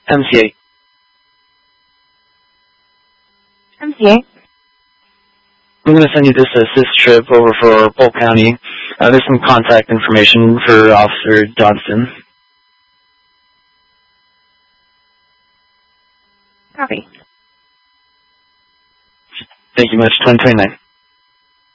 MCA. MCA. I'm going to send you this assist trip over for Polk County. There's some contact information for Officer Johnston. Copy. Thank you much. 1029.